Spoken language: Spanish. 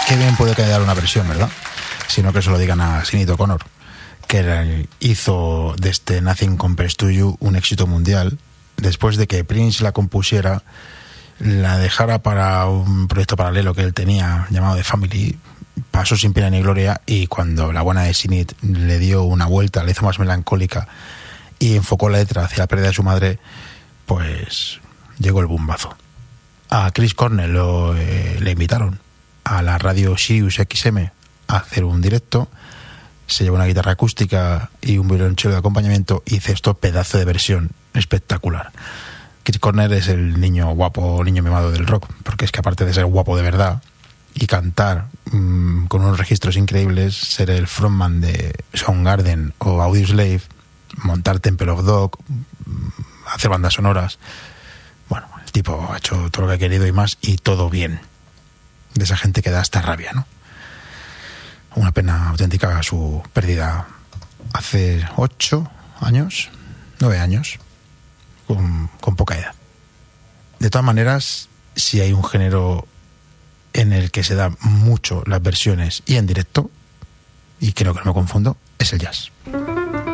qué bien puede quedar una versión, ¿verdad? Sino que se lo digan a Sinéad O'Connor, que hizo de este Nothing Compares to You un éxito mundial, después de que Prince la compusiera, la dejara para un proyecto paralelo que él tenía llamado The Family, pasó sin pena ni gloria, y cuando la buena de Sinéad le dio una vuelta, la hizo más melancólica y enfocó la letra hacia la pérdida de su madre, pues llegó el bombazo. A Chris Cornell le invitaron a la radio Sirius XM a hacer un directo, se llevó una guitarra acústica y un violonchelo de acompañamiento y hizo esto pedazo de versión espectacular. Chris Cornell es el niño guapo, niño mimado del rock, porque es que aparte de ser guapo de verdad y cantar con unos registros increíbles, ser el frontman de Soundgarden o Audioslave, montar Temple of Dog, hacer bandas sonoras, bueno, el tipo ha hecho todo lo que ha querido y más, y todo bien. De esa gente que da hasta rabia, ¿no? Una pena auténtica su pérdida hace 9 años, con poca edad. De todas maneras, si hay un género en el que se da mucho las versiones y en directo, y creo que no me confundo, es el jazz.